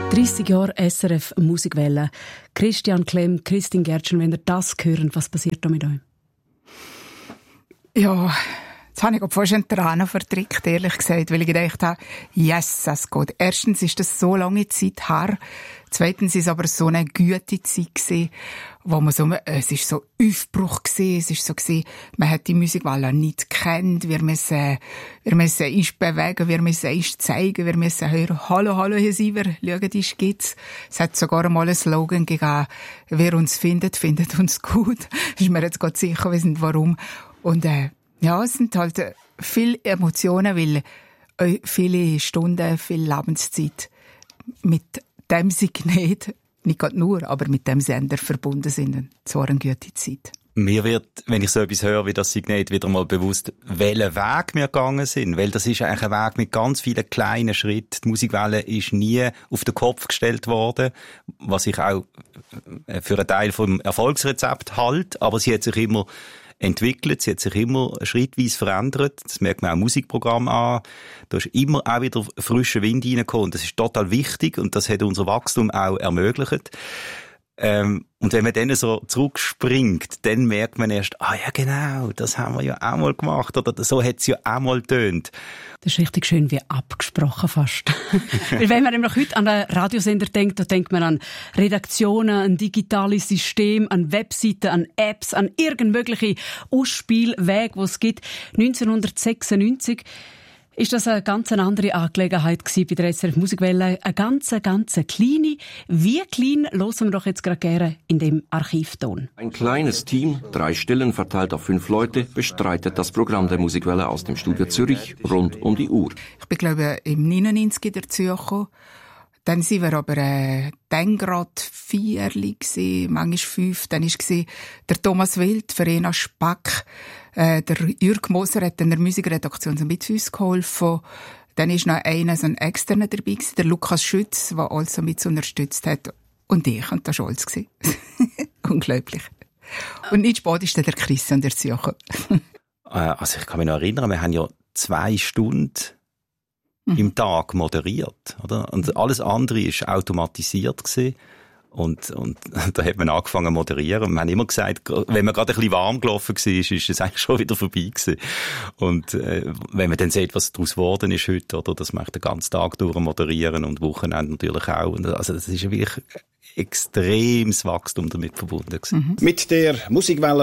30 Jahre SRF Musikwelle. Christian Klemm, Christine Gärtchen, wenn ihr das hören, was passiert da mit euch? Ja, jetzt habe ich fast einen Tränen verdrückt, ehrlich gesagt, weil ich gedacht habe, yes, es geht. Erstens ist das so lange Zeit her. Zweitens ist es aber so eine gute Zeit gewesen, wo man so, es ist so Aufbruch gewesen, es ist so gewesen, man hat die Musikwelle nicht gekannt, wir müssen uns bewegen, wir müssen uns zeigen, wir müssen hören, hallo, hier sind wir, schaut, uns gibt's. Es hat sogar einmal einen Slogan gegeben, wer uns findet uns gut. Ist mir jetzt gerade sicher, wir sind warum. Und, ja, es sind halt viele Emotionen, weil viele Stunden, viel Lebenszeit mit dem Signet, nicht gerade nur, aber mit dem Sender verbunden sind. Es war eine gute Zeit. Mir wird, wenn ich so etwas höre wie das Signet, wieder mal bewusst, welchen Weg wir gegangen sind. Weil das ist eigentlich ein Weg mit ganz vielen kleinen Schritten. Die Musikwelle ist nie auf den Kopf gestellt worden, was ich auch für einen Teil vom Erfolgsrezept halte. Aber sie hat sich immer entwickelt, sie hat sich immer schrittweise verändert. Das merkt man auch im Musikprogramm an. Da ist immer auch wieder frischer Wind reingekommen. Das ist total wichtig und das hat unser Wachstum auch ermöglicht. Und wenn man dann so zurückspringt, dann merkt man erst, ja genau, das haben wir ja auch mal gemacht, oder so hat es ja auch mal getönt. Das ist richtig schön wie abgesprochen fast. Weil wenn man nämlich heute an einen Radiosender denkt, da denkt man an Redaktionen, an digitales System, an Webseiten, an Apps, an irgendwelche Ausspielwege, die es gibt. 1996 ist das eine ganz andere Angelegenheit gewesen bei der SRF Musikwelle. Eine ganz kleine. Wie klein hören wir doch jetzt gerade gerne in dem Archivton. Ein kleines Team, 3 Stellen verteilt auf 5 Leute, bestreitet das Programm der Musikwelle aus dem Studio Zürich rund um die Uhr. Ich bin, glaube ich, im 99 dazu gekommen. Dann sind wir aber dann gerade 4 gewesen, manchmal 5. Dann war der Thomas Wild, Verena Spack, der Jürg Moser hat in der Musikredaktion so mit uns geholfen. Dann ist noch einer, so ein externer dabei gewesen, der Lukas Schütz, der also mit unterstützt hat. Und ich, und das war alles. Unglaublich. Und nicht spät ist dann der Christian dazu gekommen. Also ich kann mich noch erinnern, wir haben ja 2 Stunden im Tag moderiert, oder? Und alles andere ist automatisiert gewesen. Und da hat man angefangen zu moderieren. Wir haben immer gesagt, wenn man gerade ein bisschen warm gelaufen war, ist es eigentlich schon wieder vorbei gewesen. Und wenn man dann sieht, was daraus geworden ist heute, oder, das macht den ganzen Tag durch moderieren und Wochenende natürlich auch. Und also das ist wirklich extremes Wachstum damit verbunden gewesen. Mit der Musikwelle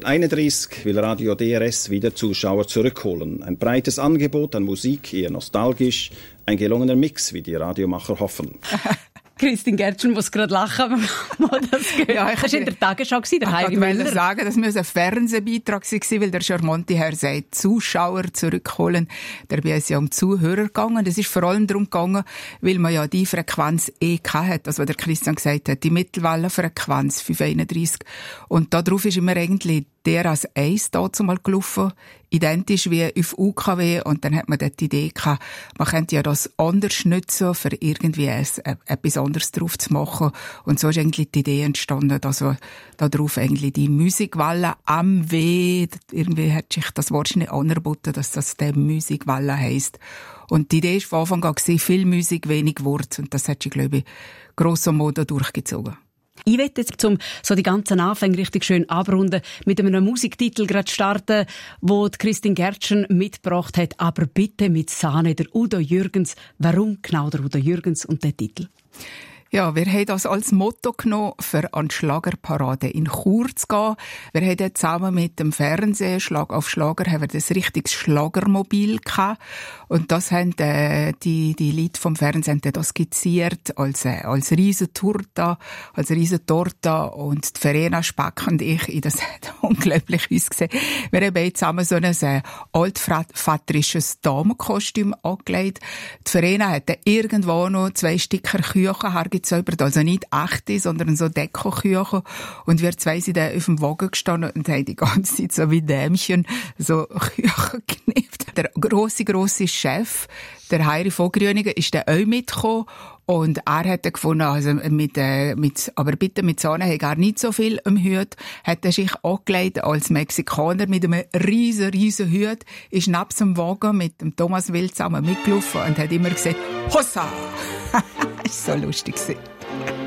531 will Radio DRS wieder Zuschauer zurückholen. Ein breites Angebot an Musik, eher nostalgisch, ein gelungener Mix, wie die Radiomacher hoffen. Christine Gärtchen muss gerade lachen, wenn man das gehört. Ja, das war in der Tagesschau, der Heidi Müller. Ich wollte sagen, das muss ein Fernsehbeitrag sein, weil der charmante Herr sagt, Zuschauer zurückholen. Dabei ist ja um Zuhörer gegangen. Das ist vor allem darum gegangen, weil man ja die Frequenz hat, also was der Christian gesagt hat, die Mittelwellenfrequenz 531. Und darauf ist immer eigentlich der als 1 dazu mal gelaufen, identisch wie auf UKW, und dann hat man dort die Idee gehabt, man könnte ja das anders nutzen, für irgendwie etwas anderes drauf zu machen. Und so ist eigentlich die Idee entstanden, dass wir da drauf eigentlich die Musikwelle am W, irgendwie hat sich das wahrscheinlich angeboten, dass das der Musikwelle heisst. Und die Idee war von Anfang an, viel Musik, wenig Wort, und das hat sich, glaube ich, grosso modo durchgezogen. Ich möchte jetzt so die ganzen Anfänge richtig schön abrunden, mit einem Musiktitel gerade starten, wo die Christine Gärtchen mitgebracht hat. Aber bitte mit Sahne, der Udo Jürgens. Warum genau der Udo Jürgens und der Titel? Ja, wir haben das als Motto genommen, für an die Schlagerparade in Chur zu gehen. Wir haben dort zusammen mit dem Fernsehen, Schlag auf Schlager, haben wir das richtiges Schlagermobil gehabt. Und das haben die Leute vom Fernsehen das skizziert als riesen Torta, und die Verena Spack und ich, das hat unglaublich ausgesehen. Wir haben beide zusammen so ein altväterisches Damenkostüm angelegt. Die Verena hat irgendwo noch 2 Sticker Küchen hergezaubert, also nicht echte, sondern so Deko-Küchen. Und wir 2 sind dann auf dem Wagen gestanden und haben die ganze Zeit so wie Dämchen so Küchen geknippt. Der grosse Chef, der Heiri Vogrüniger, ist dann auch mitgekommen. Und er hat gefunden, also aber bitte mit Sahne hat er nicht so viel am Hut, hat er sich angelegt als Mexikaner mit einem riesen Hut, ist neben dem Wagen mit dem Thomas Wild zusammen mitgelaufen und hat immer gesagt, Hossa! Das war so lustig.